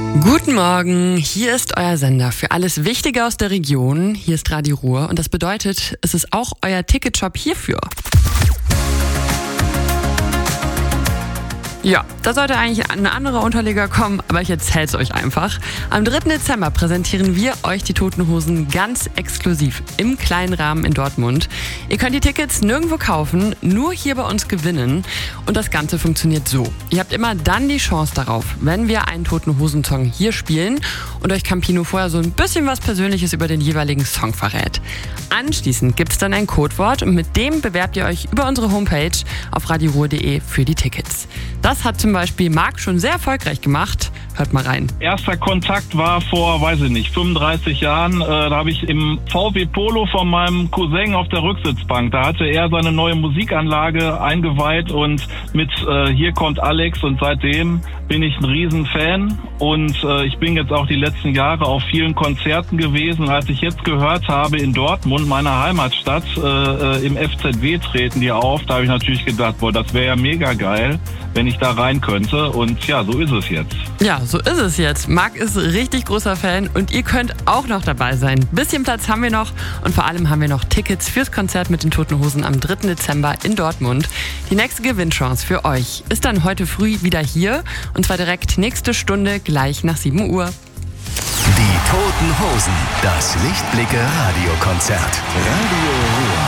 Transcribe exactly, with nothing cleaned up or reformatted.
Guten Morgen, hier ist euer Sender für alles Wichtige aus der Region. Hier ist Radio Ruhr und das bedeutet, es ist auch euer Ticketshop hierfür. Ja, da sollte eigentlich ein anderer Unterleger kommen, aber ich erzähl's euch einfach. Am dritten Dezember präsentieren wir euch die Toten Hosen ganz exklusiv im kleinen Rahmen in Dortmund. Ihr könnt die Tickets nirgendwo kaufen, nur hier bei uns gewinnen. Und das Ganze funktioniert so. Ihr habt immer dann die Chance darauf, wenn wir einen Toten Hosen-Song hier spielen und euch Campino vorher so ein bisschen was Persönliches über den jeweiligen Song verrät. Anschließend gibt's dann ein Codewort und mit dem bewerbt ihr euch über unsere Homepage auf radio ruhr punkt de für die Tickets. Das hat zum Beispiel Marc schon sehr erfolgreich gemacht. Hört mal rein. Erster Kontakt war vor, weiß ich nicht, fünfunddreißig Jahren. Äh, da habe ich im V W Polo von meinem Cousin auf der Rücksitzbank. Da hatte er seine neue Musikanlage eingeweiht und mit äh, Hier kommt Alex. Und seitdem bin ich ein Riesenfan. Und äh, ich bin jetzt auch die letzten Jahre auf vielen Konzerten gewesen. Als ich jetzt gehört habe, in Dortmund, meiner Heimatstadt, äh, im F Z W treten die auf, da habe ich natürlich gedacht, boah, das wäre ja mega geil, wenn ich da rein könnte. Und ja, so ist es jetzt. Ja, so ist es jetzt. Marc ist richtig großer Fan und ihr könnt auch noch dabei sein. Bisschen Platz haben wir noch und vor allem haben wir noch Tickets fürs Konzert mit den Toten Hosen am dritten Dezember in Dortmund. Die nächste Gewinnchance für euch ist dann heute früh wieder hier und zwar direkt nächste Stunde gleich nach sieben Uhr. Die Toten Hosen, das Lichtblicke Radiokonzert. Radio Ruhr.